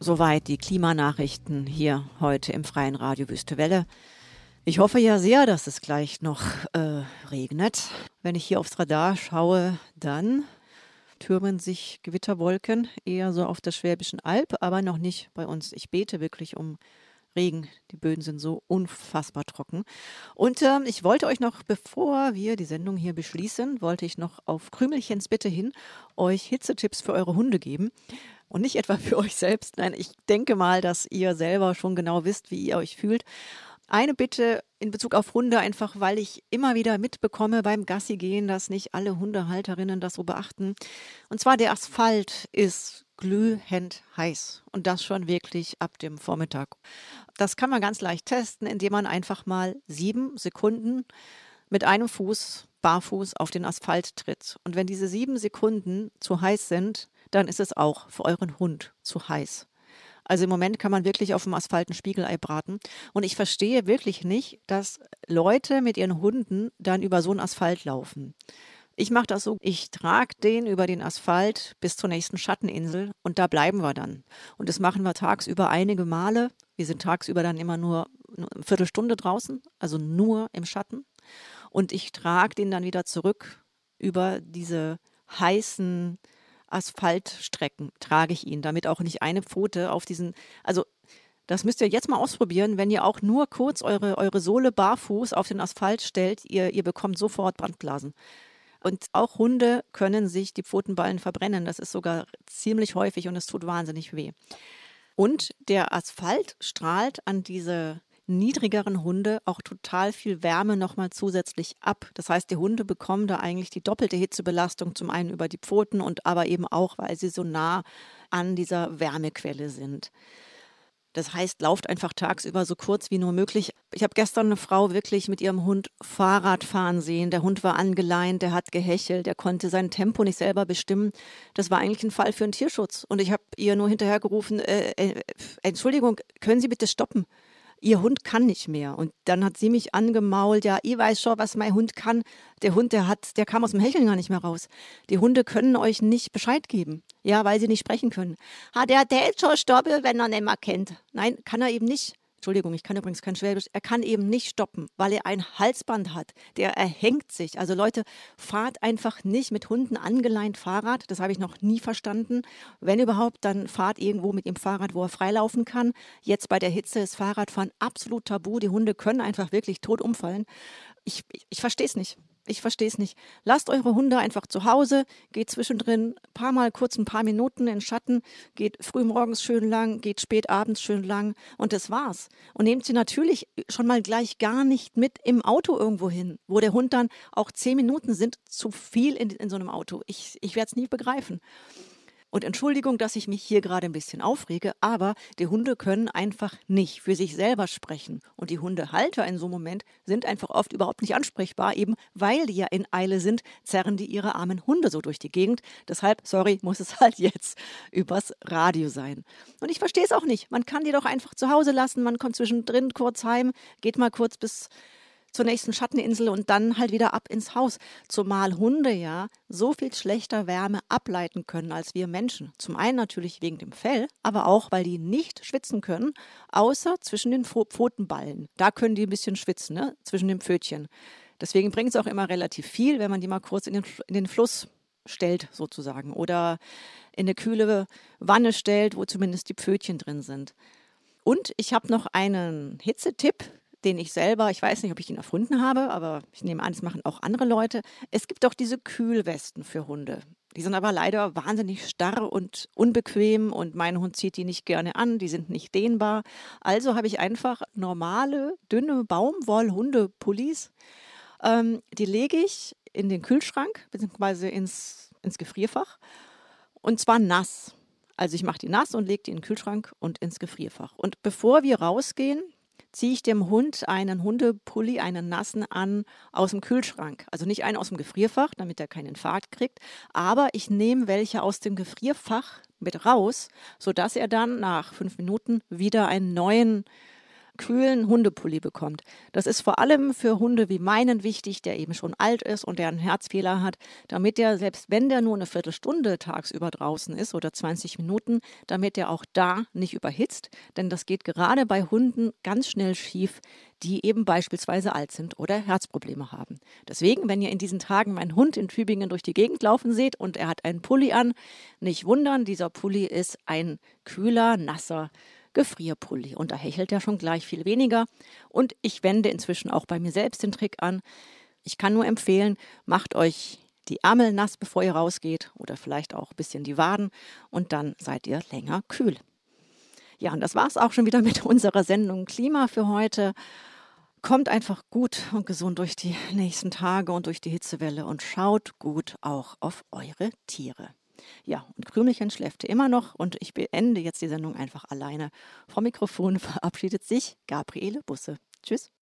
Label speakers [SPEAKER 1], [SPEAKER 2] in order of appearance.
[SPEAKER 1] Soweit die Klimanachrichten hier heute im Freien Radio Wüste Welle. Ich hoffe ja sehr, dass es gleich noch regnet. Wenn ich hier aufs Radar schaue, dann türmen sich Gewitterwolken eher so auf der Schwäbischen Alb, aber noch nicht bei uns. Ich bete wirklich um Regen. Die Böden sind so unfassbar trocken. Und ich wollte euch noch, bevor wir die Sendung hier beschließen, wollte ich noch auf Krümelchens Bitte hin euch Hitzetipps für eure Hunde geben. Und nicht etwa für euch selbst. Nein, ich denke mal, dass ihr selber schon genau wisst, wie ihr euch fühlt. Eine Bitte in Bezug auf Hunde, einfach weil ich immer wieder mitbekomme beim Gassi gehen, dass nicht alle Hundehalterinnen das so beachten. Und zwar der Asphalt ist glühend heiß und das schon wirklich ab dem Vormittag. Das kann man ganz leicht testen, indem man einfach mal 7 Sekunden mit einem Fuß barfuß auf den Asphalt tritt. Und wenn diese 7 Sekunden zu heiß sind, dann ist es auch für euren Hund zu heiß. Also im Moment kann man wirklich auf dem Asphalt ein Spiegelei braten. Und ich verstehe wirklich nicht, dass Leute mit ihren Hunden dann über so einen Asphalt laufen. Ich mache das so, ich trage den über den Asphalt bis zur nächsten Schatteninsel und da bleiben wir dann. Und das machen wir tagsüber einige Male. Wir sind tagsüber dann immer nur eine Viertelstunde draußen, also nur im Schatten. Und ich trage den dann wieder zurück über diese heißen Asphaltstrecken, trage ich ihn, damit auch nicht eine Pfote auf diesen, also das müsst ihr jetzt mal ausprobieren, wenn ihr auch nur kurz eure Sohle barfuß auf den Asphalt stellt, ihr bekommt sofort Brandblasen. Und auch Hunde können sich die Pfotenballen verbrennen, das ist sogar ziemlich häufig und es tut wahnsinnig weh. Und der Asphalt strahlt an diese niedrigeren Hunde auch total viel Wärme nochmal zusätzlich ab. Das heißt, die Hunde bekommen da eigentlich die doppelte Hitzebelastung, zum einen über die Pfoten und aber eben auch, weil sie so nah an dieser Wärmequelle sind. Das heißt, lauft einfach tagsüber so kurz wie nur möglich. Ich habe gestern eine Frau wirklich mit ihrem Hund Fahrrad fahren sehen. Der Hund war angeleint, der hat gehechelt, der konnte sein Tempo nicht selber bestimmen. Das war eigentlich ein Fall für den Tierschutz. Und ich habe ihr nur hinterhergerufen, Entschuldigung, können Sie bitte stoppen? Ihr Hund kann nicht mehr. Und dann hat sie mich angemault, ja, ich weiß schon, was mein Hund kann. Der Hund, der kam aus dem Hecheln gar nicht mehr raus. Die Hunde können euch nicht Bescheid geben. Ja, weil sie nicht sprechen können. Der hält schon stoppen, wenn er nicht mehr kennt. Nein, kann er eben nicht. Entschuldigung, ich kann übrigens kein Schwäbisch. Er kann eben nicht stoppen, weil er ein Halsband hat. Der erhängt sich. Also Leute, fahrt einfach nicht mit Hunden angeleint Fahrrad. Das habe ich noch nie verstanden. Wenn überhaupt, dann fahrt irgendwo mit dem Fahrrad, wo er freilaufen kann. Jetzt bei der Hitze ist Fahrradfahren absolut tabu. Die Hunde können einfach wirklich tot umfallen. Ich verstehe es nicht. Ich verstehe es nicht. Lasst eure Hunde einfach zu Hause, geht zwischendrin ein paar Minuten in den Schatten, geht früh morgens schön lang, geht spät abends schön lang und das war's. Und nehmt sie natürlich schon mal gleich gar nicht mit im Auto irgendwo hin, wo der Hund dann auch 10 Minuten sind zu viel in so einem Auto. Ich werde es nie begreifen. Und Entschuldigung, dass ich mich hier gerade ein bisschen aufrege, aber die Hunde können einfach nicht für sich selber sprechen. Und die Hundehalter in so einem Moment sind einfach oft überhaupt nicht ansprechbar, eben weil die ja in Eile sind, zerren die ihre armen Hunde so durch die Gegend. Deshalb, sorry, muss es halt jetzt übers Radio sein. Und ich verstehe es auch nicht. Man kann die doch einfach zu Hause lassen, man kommt zwischendrin kurz heim, geht mal kurz bis zur nächsten Schatteninsel und dann halt wieder ab ins Haus. Zumal Hunde ja so viel schlechter Wärme ableiten können als wir Menschen. Zum einen natürlich wegen dem Fell, aber auch, weil die nicht schwitzen können, außer zwischen den Pfotenballen. Da können die ein bisschen schwitzen, ne? Zwischen den Pfötchen. Deswegen bringt es auch immer relativ viel, wenn man die mal kurz in den Fluss stellt sozusagen oder in eine kühle Wanne stellt, wo zumindest die Pfötchen drin sind. Und ich habe noch einen Hitzetipp, den ich selber, ich weiß nicht, ob ich ihn erfunden habe, aber ich nehme an, das machen auch andere Leute. Es gibt auch diese Kühlwesten für Hunde. Die sind aber leider wahnsinnig starr und unbequem und mein Hund zieht die nicht gerne an, die sind nicht dehnbar. Also habe ich einfach normale, dünne Baumwoll-Hundepullis. Die lege ich in den Kühlschrank, beziehungsweise ins Gefrierfach und zwar nass. Also ich mache die nass und lege die in den Kühlschrank und ins Gefrierfach. Und bevor wir rausgehen, ziehe ich dem Hund einen Hundepulli, einen nassen an aus dem Kühlschrank. Also nicht einen aus dem Gefrierfach, damit er keinen Infarkt kriegt, aber ich nehme welche aus dem Gefrierfach mit raus, sodass er dann nach 5 Minuten wieder einen neuen kühlen Hundepulli bekommt. Das ist vor allem für Hunde wie meinen wichtig, der eben schon alt ist und der einen Herzfehler hat, damit der, selbst wenn der nur eine Viertelstunde tagsüber draußen ist oder 20 Minuten, damit der auch da nicht überhitzt. Denn das geht gerade bei Hunden ganz schnell schief, die eben beispielsweise alt sind oder Herzprobleme haben. Deswegen, wenn ihr in diesen Tagen meinen Hund in Tübingen durch die Gegend laufen seht und er hat einen Pulli an, nicht wundern, dieser Pulli ist ein kühler, nasser Gefrierpulli und da hechelt er schon gleich viel weniger. Und ich wende inzwischen auch bei mir selbst den Trick an. Ich kann nur empfehlen, macht euch die Ärmel nass, bevor ihr rausgeht oder vielleicht auch ein bisschen die Waden und dann seid ihr länger kühl. Ja, und das war es auch schon wieder mit unserer Sendung Klima für heute. Kommt einfach gut und gesund durch die nächsten Tage und durch die Hitzewelle und schaut gut auch auf eure Tiere. Ja, und Krümelchen schläft immer noch und ich beende jetzt die Sendung einfach alleine. Vom Mikrofon verabschiedet sich Gabriele Busse. Tschüss.